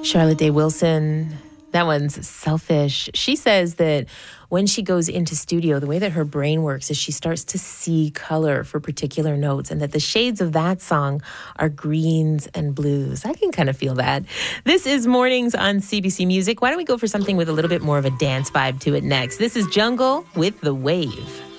Charlotte Day Wilson, that one's Selfish. She says that when she goes into studio, the way that her brain works is she starts to see color for particular notes, and that the shades of that song are greens and blues. I can kind of feel that. This is Mornings on CBC Music. Why don't we go for something with a little bit more of a dance vibe to it next? This is Jungle with The Wave.